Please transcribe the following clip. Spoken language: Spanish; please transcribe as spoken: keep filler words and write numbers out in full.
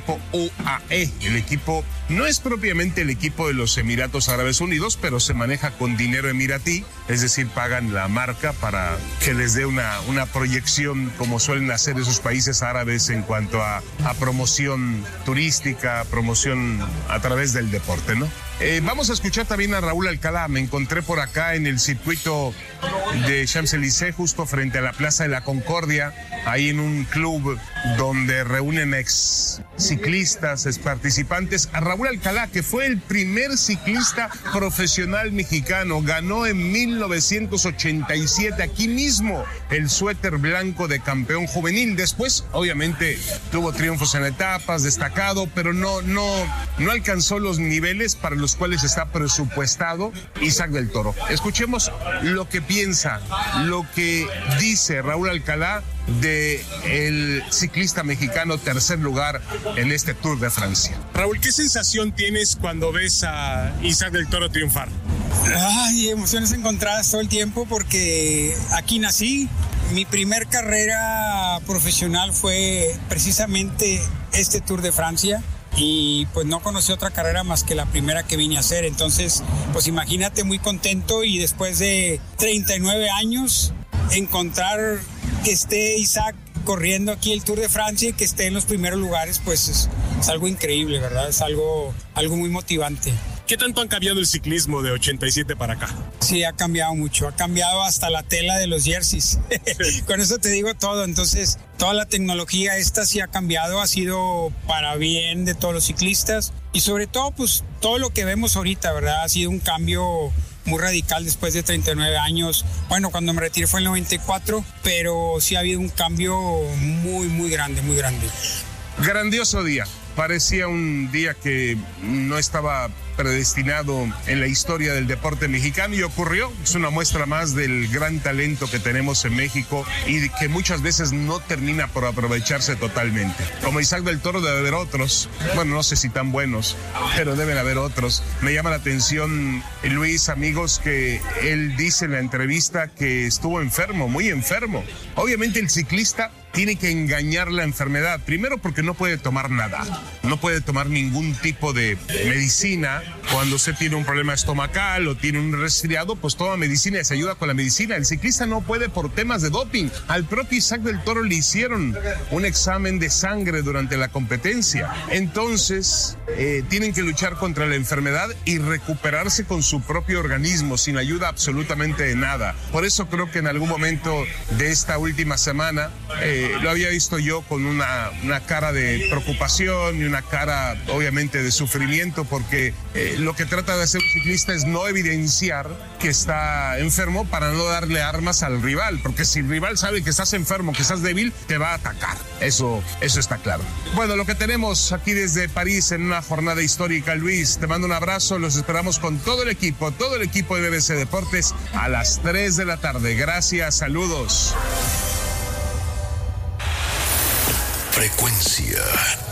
equipo U A E. El equipo no es propiamente el equipo de los Emiratos Árabes Unidos, pero se maneja con dinero emiratí, es decir, pagan la marca para que les dé una, una proyección como suelen hacer esos países árabes en cuanto a, a promoción turística, promoción a través del deporte, ¿no? Eh, vamos a escuchar también a Raúl Alcalá. Me encontré por acá en el circuito de Champs-Élysées, justo frente a la Plaza de la Concordia, ahí en un club donde reúnen ex ciclistas, ex participantes. A Raúl Alcalá, que fue el primer ciclista profesional mexicano, ganó en mil novecientos ochenta y siete aquí mismo el suéter blanco de campeón juvenil. Después, obviamente, tuvo triunfos en etapas, destacado, pero no, no, no alcanzó los niveles para los cuales está presupuestado Isaac del Toro. Escuchemos lo que piensa, lo que dice Raúl Alcalá de el ciclista mexicano tercer lugar en este Tour de Francia. Raúl, ¿qué sensación tienes cuando ves a Isaac del Toro triunfar? Ay, emociones encontradas todo el tiempo porque aquí nací. Mi primer carrera profesional fue precisamente este Tour de Francia. Y pues no conocí otra carrera más que la primera que vine a hacer. Entonces, pues imagínate, muy contento, y después de treinta y nueve años, encontrar que esté Isaac corriendo aquí el Tour de Francia y que esté en los primeros lugares, pues es, es algo increíble, ¿verdad? Es algo, algo muy motivante. ¿Qué tanto han cambiado el ciclismo de ochenta y siete para acá? Sí, ha cambiado mucho, ha cambiado hasta la tela de los jerseys. Sí. Con eso te digo todo. Entonces, toda la tecnología esta sí ha cambiado, ha sido para bien de todos los ciclistas, y sobre todo, pues, todo lo que vemos ahorita, ¿verdad? Ha sido un cambio muy radical después de treinta y nueve años. Bueno, cuando me retiré fue en el noventa y cuatro, pero sí ha habido un cambio muy, muy grande, muy grande. Grandioso día. Parecía un día que no estaba predestinado en la historia del deporte mexicano, y ocurrió. Es una muestra más del gran talento que tenemos en México y que muchas veces no termina por aprovecharse totalmente. Como Isaac del Toro debe haber otros, bueno, no sé si tan buenos, pero deben haber otros. Me llama la atención, Luis, amigos, que él dice en la entrevista que estuvo enfermo, muy enfermo. Obviamente el ciclista tiene que engañar la enfermedad, primero porque no puede tomar nada, no puede tomar ningún tipo de medicina. Cuando usted tiene un problema estomacal o tiene un resfriado, pues toma medicina y se ayuda con la medicina. El ciclista no puede por temas de doping. Al propio Isaac del Toro le hicieron un examen de sangre durante la competencia. Entonces, eh, tienen que luchar contra la enfermedad y recuperarse con su propio organismo, sin ayuda absolutamente de nada. Por eso creo que en algún momento de esta última semana, eh, lo había visto yo con una, una cara de preocupación y una cara, obviamente, de sufrimiento, porque Eh, lo que trata de hacer un ciclista es no evidenciar que está enfermo para no darle armas al rival, porque si el rival sabe que estás enfermo, que estás débil, te va a atacar. Eso, eso está claro. Bueno, lo que tenemos aquí desde París en una jornada histórica, Luis, te mando un abrazo, los esperamos con todo el equipo, todo el equipo de B B C Deportes a las tres de la tarde. Gracias, saludos. Frecuencia